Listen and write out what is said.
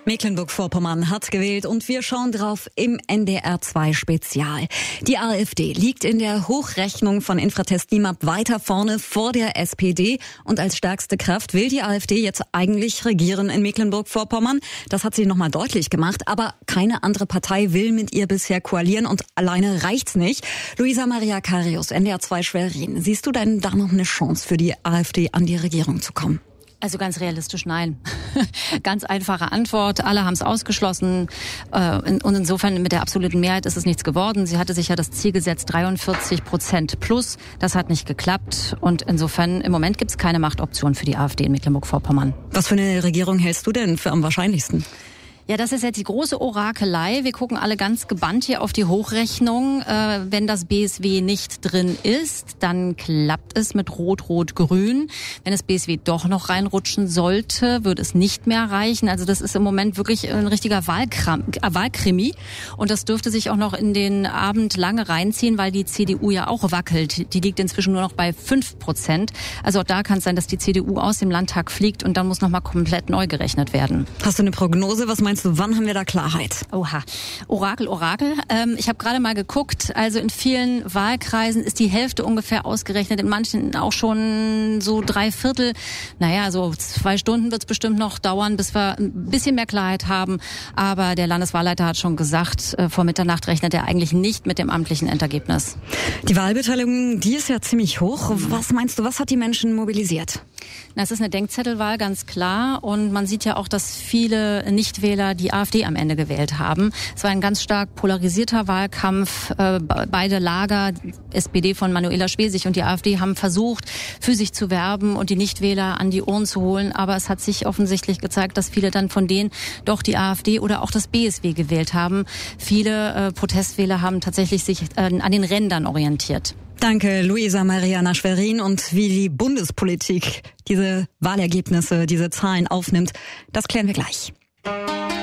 Mecklenburg-Vorpommern hat gewählt und wir schauen drauf im NDR 2 Spezial. Die AfD liegt in der Hochrechnung von Infratest DIMAP weiter vorne vor der SPD und als stärkste Kraft will die AfD jetzt eigentlich regieren in Mecklenburg-Vorpommern. Das hat sie nochmal deutlich gemacht, aber keine andere Partei will mit ihr bisher koalieren und alleine reicht's nicht. Luisa Maria Karius, NDR 2 Schwerin. Siehst du denn da noch eine Chance für die AfD an die Regierung zu kommen? Also ganz realistisch nein. Ganz einfache Antwort. Alle haben es ausgeschlossen. Und insofern mit der absoluten Mehrheit ist es nichts geworden. Sie hatte sich ja das Ziel gesetzt, 43% plus. Das hat nicht geklappt. Und insofern im Moment gibt es keine Machtoption für die AfD in Mecklenburg-Vorpommern. Was für eine Regierung hältst du denn für am wahrscheinlichsten? Ja, das ist jetzt die große Orakelei. Wir gucken alle ganz gebannt hier auf die Hochrechnung. Wenn das BSW nicht drin ist, dann klappt es mit Rot-Rot-Grün. Wenn das BSW doch noch reinrutschen sollte, wird es nicht mehr reichen. Also das ist im Moment wirklich ein richtiger Wahlkrimi. Und das dürfte sich auch noch in den Abend lange reinziehen, weil die CDU ja auch wackelt. Die liegt inzwischen nur noch bei 5%. Also auch da kann es sein, dass die CDU aus dem Landtag fliegt und dann muss noch mal komplett neu gerechnet werden. Hast du eine Prognose? Was meinst du, wann haben wir da Klarheit? Oha, Orakel. Ich habe gerade mal geguckt, also in vielen Wahlkreisen ist die Hälfte ungefähr ausgerechnet, in manchen auch schon so 3/4. Naja, so 2 Stunden wird es bestimmt noch dauern, bis wir ein bisschen mehr Klarheit haben. Aber der Landeswahlleiter hat schon gesagt, vor Mitternacht rechnet er eigentlich nicht mit dem amtlichen Endergebnis. Die Wahlbeteiligung, die ist ja ziemlich hoch. Was meinst du, was hat die Menschen mobilisiert? Na, es ist eine Denkzettelwahl, ganz klar. Und man sieht ja auch, dass viele Nichtwähler die AfD am Ende gewählt haben. Es war ein ganz stark polarisierter Wahlkampf. Beide Lager, SPD von Manuela Schwesig und die AfD, haben versucht, für sich zu werben und die Nichtwähler an die Urnen zu holen. Aber es hat sich offensichtlich gezeigt, dass viele dann von denen doch die AfD oder auch das BSW gewählt haben. Viele Protestwähler haben tatsächlich sich an den Rändern orientiert. Danke, Luisa Maria Schwerin. Und wie die Bundespolitik diese Wahlergebnisse, diese Zahlen aufnimmt, das klären wir gleich.